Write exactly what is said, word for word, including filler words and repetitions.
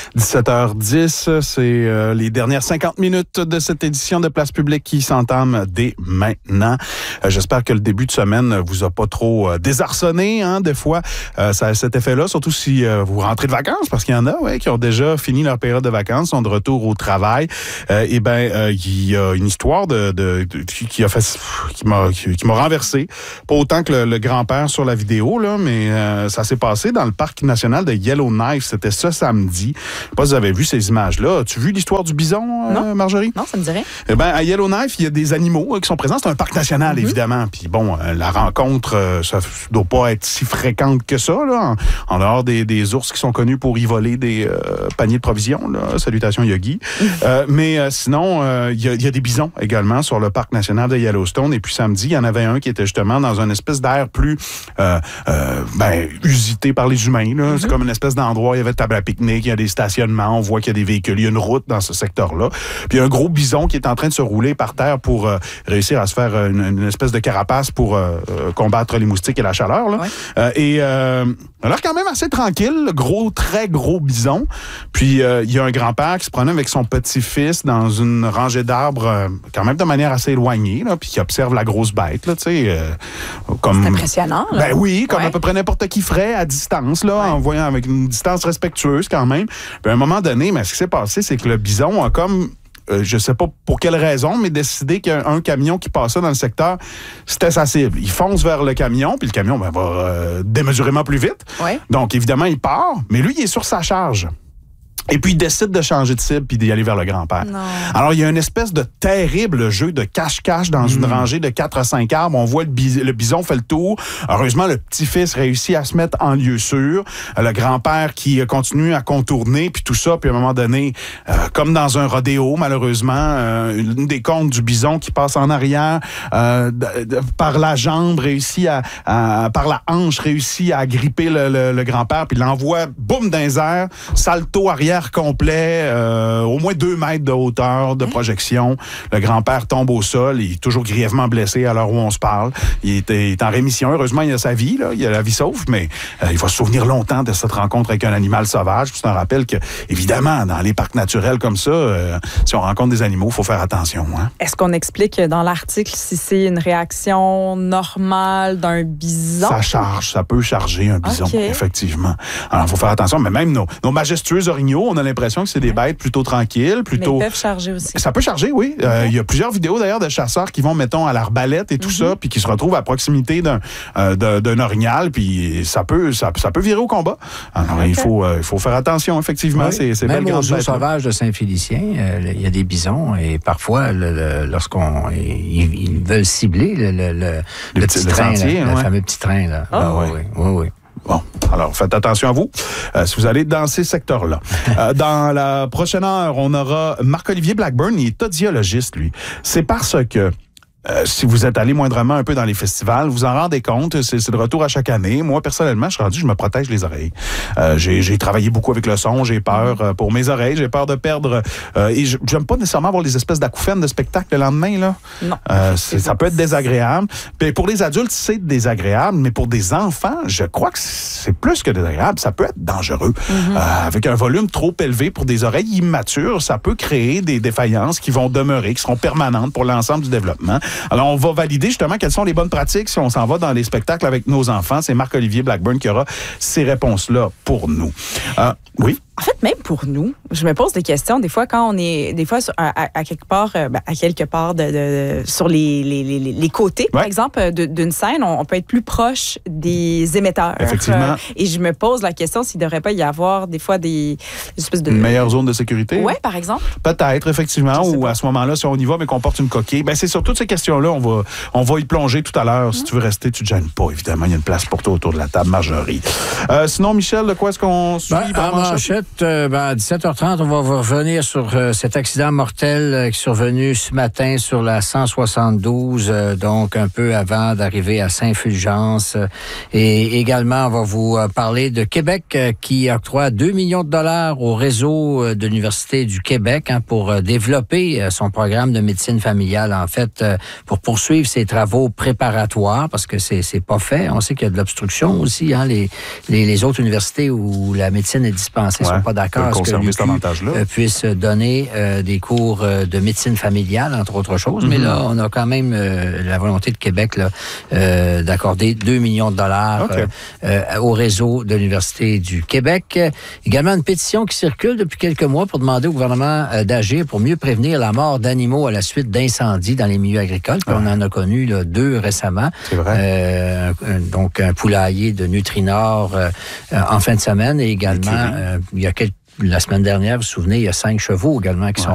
dix-sept heures dix, c'est euh, les dernières cinquante minutes de cette édition de Place Publique qui s'entame dès maintenant. Euh, j'espère que le début de semaine vous a pas trop euh, désarçonné, hein, des fois. Euh, ça a cet effet-là, surtout si euh, vous rentrez de vacances, parce qu'il y en a ouais, qui ont déjà fini leur période de vacances, sont de retour au travail. Euh, et ben, euh, il y a une histoire de, de, de qui a fait, qui m'a, qui, qui m'a renversé. Pas autant que le, le grand-père sur la vidéo, là, mais euh, ça s'est passé dans le parc national de Yellowknife. C'était ce samedi. Je sais pas si vous avez vu ces images-là. As-tu vu l'histoire du bison, euh, Marjorie? Non, ça me dirait. Eh ben, à Yellowknife, il y a des animaux euh, qui sont présents. C'est un parc national, mm-hmm. évidemment. Puis bon, euh, la rencontre, euh, ça doit pas être si fréquente que ça, là. En, en dehors des, des ours qui sont connus pour y voler des euh, paniers de provisions, là. Salutations, Yogi. Mm-hmm. Euh, mais euh, sinon, euh, il y, y a des bisons également sur le parc national de Yellowstone. Et puis samedi, il y en avait un qui était justement dans une espèce d'air plus euh, euh, ben, usité par les humains, là. Mm-hmm. C'est comme une espèce d'endroit, il y avait table à pique-nique, il y a des stationnements, on voit qu'il y a des véhicules, il y a une route dans ce secteur-là. Puis il y a un gros bison qui est en train de se rouler par terre pour euh, réussir à se faire une, une espèce de carapace pour euh, combattre les moustiques et la chaleur, là. Ouais. Euh, et euh, alors quand même assez tranquille, gros, très gros bison. Puis euh, il y a un grand-père qui se promène avec son petit-fils dans une rangée d'arbres, euh, quand même de manière assez éloignée, là, puis qui observe la grosse bête, là, tu sais. Euh, comme, c'est impressionnant, là. Ben oui, comme ouais. à peu près n'importe qui ferait à distance, là, ouais. en voyant avec une distance respectueuse quand même. Puis à un moment donné, mais ce qui s'est passé, c'est que le bison a comme... Euh, je sais pas pour quelle raison, mais décidé qu'il y a un camion qui passait dans le secteur, c'était sa cible. Il fonce vers le camion, puis le camion ben, va euh, démesurément plus vite. Ouais. Donc, évidemment, il part, mais lui, il est sur sa charge. Et puis, il décide de changer de cible puis d'y aller vers le grand-père. Non. Alors, il y a une espèce de terrible jeu de cache-cache dans mmh. une rangée de quatre à cinq arbres. On voit le, bis- le bison fait le tour. Heureusement, le petit-fils réussit à se mettre en lieu sûr. Le grand-père qui continue à contourner, puis tout ça. Puis à un moment donné, euh, comme dans un rodéo, malheureusement, euh, une des cônes du bison qui passe en arrière, euh, de, de, par la jambe, réussit à, à... par la hanche, réussit à gripper le, le, le grand-père, puis l'envoie, boum, dans les airs, salto arrière complet, euh, au moins deux mètres de hauteur de projection. Le grand-père tombe au sol, il est toujours grièvement blessé à l'heure où on se parle. Il est, il est en rémission. Heureusement, il a sa vie, là, il a la vie sauve, mais euh, il va se souvenir longtemps de cette rencontre avec un animal sauvage. C'est un rappel que, évidemment, dans les parcs naturels comme ça, euh, si on rencontre des animaux, il faut faire attention. Hein? Est-ce qu'on explique dans l'article si c'est une réaction normale d'un bison? Ça charge, ça peut charger un bison, okay. effectivement. Alors, il faut faire attention, mais même nos, nos majestueux orignaux, on a l'impression que c'est des bêtes plutôt tranquilles, plutôt... Mais ils peuvent charger aussi. Ça peut charger, oui. Il okay. euh, y a plusieurs vidéos, d'ailleurs, de chasseurs qui vont, mettons, à l'arbalète et tout mm-hmm. ça, puis qui se retrouvent à proximité d'un, euh, d'un, d'un orignal, puis ça peut, ça, ça peut virer au combat. Alors, okay. il, faut, euh, il faut faire attention, effectivement. Oui. C'est, c'est Même belle au zoo bête, sauvage de Saint-Félicien, il euh, y a des bisons, et parfois, le, le, lorsqu'on ils, ils veulent cibler le, le, le, le, le petit le train, sentier, là, ouais. le fameux petit train, là. Oh. Ah, oui, oui, oui. oui. Bon, alors faites attention à vous euh, si vous allez dans ces secteurs-là. euh, dans la prochaine heure, on aura Marc-Olivier Blackburn, il est audiologiste, lui. C'est parce que Euh, si vous êtes allé moindrement un peu dans les festivals, vous en rendez compte, c'est, c'est de retour à chaque année. Moi, personnellement, je suis rendu, je me protège les oreilles. Euh, j'ai, j'ai travaillé beaucoup avec le son, j'ai peur euh, pour mes oreilles, j'ai peur de perdre... Euh, et j'aime pas nécessairement avoir les espèces d'acouphènes de spectacle le lendemain, là. Non. Euh, c'est, ça peut être désagréable. Puis pour les adultes, c'est désagréable, mais pour des enfants, je crois que c'est plus que désagréable. Ça peut être dangereux. Mm-hmm. Euh, avec un volume trop élevé pour des oreilles immatures, ça peut créer des défaillances qui vont demeurer, qui seront permanentes pour l'ensemble du développement. Alors, on va valider justement quelles sont les bonnes pratiques si on s'en va dans les spectacles avec nos enfants. C'est Marc-Olivier Blackburn qui aura ces réponses-là pour nous. Euh, oui? En fait, même pour nous, je me pose des questions. Des fois, quand on est, des fois, à, à, à quelque part, euh, ben, à quelque part de, de, sur les, les, les, les côtés, ouais. par exemple, de, d'une scène, on, on peut être plus proche des émetteurs. Effectivement. Euh, et je me pose la question s'il ne devrait pas y avoir des fois des espèces de... Une meilleure zone de sécurité? Oui, par exemple. Peut-être, effectivement. Ou pas. À ce moment-là, si on y va, mais qu'on porte une coquille. Ben, c'est sur toutes ces questions-là, on va, on va y plonger tout à l'heure. Mm-hmm. Si tu veux rester, tu ne te gênes pas, évidemment. Il y a une place pour toi autour de la table, Marjorie. Euh, sinon, Michel, de quoi est-ce qu'on suit? Ben, à manchette, euh, ben, à dix-sept heures trente, on va revenir sur euh, cet accident mortel euh, qui est survenu ce matin sur la cent soixante-douze, euh, donc un peu avant d'arriver à Saint-Fulgence. Euh, et également, on va vous euh, parler de Québec euh, qui octroie deux millions de dollars au réseau euh, de l'Université du Québec hein, pour euh, développer euh, son programme de médecine familiale, en fait, euh, pour poursuivre ses travaux préparatoires, parce que c'est, c'est pas fait. On sait qu'il y a de l'obstruction aussi. Hein, les, les, les autres universités où la médecine est dispensée ouais. sont sont pas d'accord à ce que l'U Q euh, puisse donner euh, des cours euh, de médecine familiale, entre autres choses. Mm-hmm. Mais là, on a quand même euh, la volonté de Québec là, euh, d'accorder deux millions de dollars okay. euh, euh, au réseau de l'Université du Québec. Également, une pétition qui circule depuis quelques mois pour demander au gouvernement euh, d'agir pour mieux prévenir la mort d'animaux à la suite d'incendies dans les milieux agricoles. Puis ah. on en a connu là, deux récemment. C'est vrai. Euh, donc, un poulailler de Nutrinor euh, en fin de semaine et également, euh, il y a quelques, la semaine dernière, vous vous souvenez, il y a cinq chevaux également qui ouais. sont